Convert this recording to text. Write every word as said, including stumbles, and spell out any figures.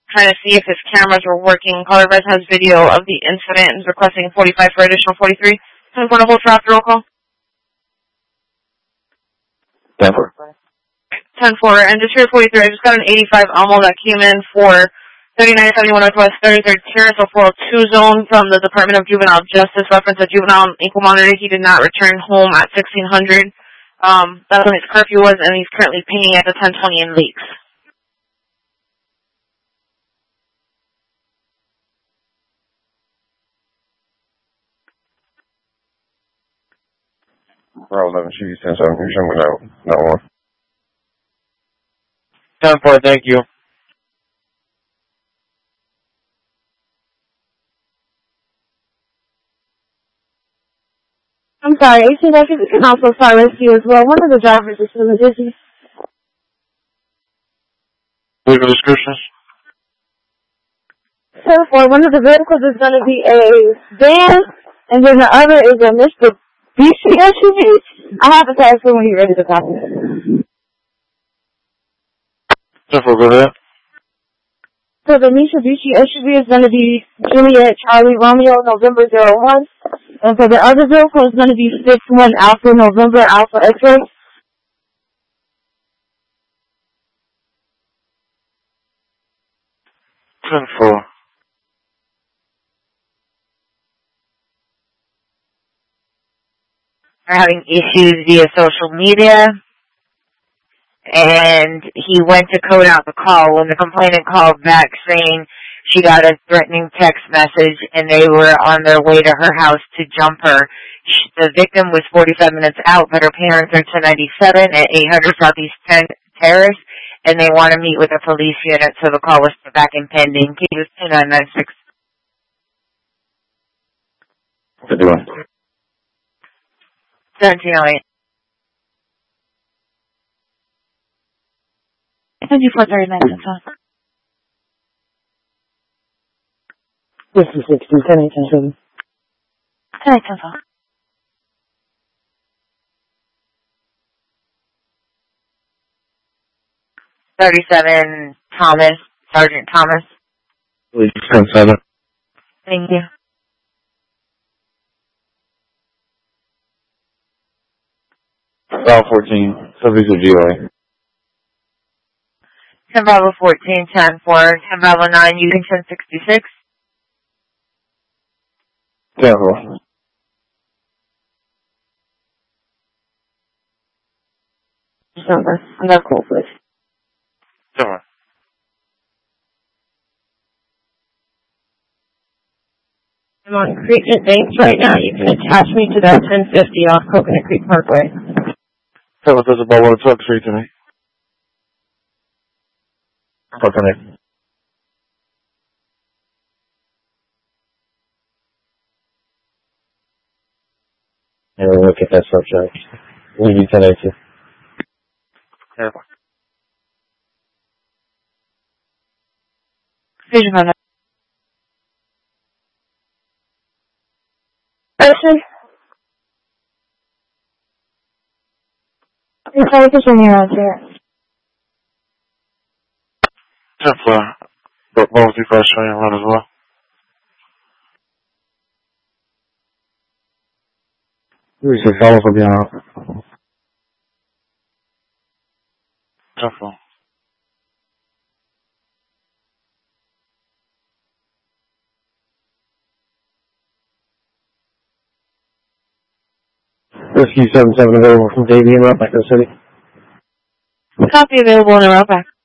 trying to see if his cameras were working. Caller res has video of the incident and is requesting forty-five for additional forty-three. ten four to hold for after roll call. ten four. ten four, and just here forty-three, I just got an eighty-five Almo that came in for thirty-nine seventy-one Northwest thirty-third Terrace, a four oh two zone from the Department of Juvenile Justice, reference a juvenile ankle monitor. He did not return home at sixteen hundred. Um, that's when his curfew was, and he's currently paying at the ten twenty in leaks. Bravo eleven, she's ten seven, you're showing that, that one. ten four, thank you. I'm sorry, eighteen seconds can also fire rescue as well. One of the drivers is feeling dizzy. Legal descriptions? ten four, one of the vehicles is going to be a van, and then the other is a Mitsubishi S U V. I have to pass him when you're ready to copy. ten four, go ahead. So the Mitsubishi S U V is going to be Juliet Charlie Romeo November zero one. And for the other vehicle is going to be six one Alpha November Alpha X-ray. ten four. Are having issues via social media. And he went to code out the call when the complainant called back saying she got a threatening text message and they were on their way to her house to jump her. She, the victim was forty-five minutes out, but her parents are ten ninety-seven at eight hundred Southeast Terrace, and they want to meet with a police unit, so the call was put back in pending. He was two nine nine six. What you doing? seventeen oh eight. twenty-four thirty-nine, that's all. This is sixteen, ten eight ten seven. ten eight ten seven. thirty-seven Thomas, Sergeant Thomas. Please, ten seven. Thank you. Bravo fourteen, subject to G O A. ten Bravo fourteen, ten four, ten Bravo nine, Unington sixty-six. ten four. Number. I'm not cool, please. ten four. I'm on Creeknet Banks right now. You can attach me to that ten fifty off Coconut Creek Parkway. Tell us about what to talk to you tonight. Okay. And we'll look at that subject. We'll be ten eighty. Yeah. Vision on that. Person? I'm sorry for showing you around here. ten four. But what was the first showing around as well? We should follow for beyond. ten four. Rescue seven seven available from Davie in Roughback City. Copy available in the Roughback.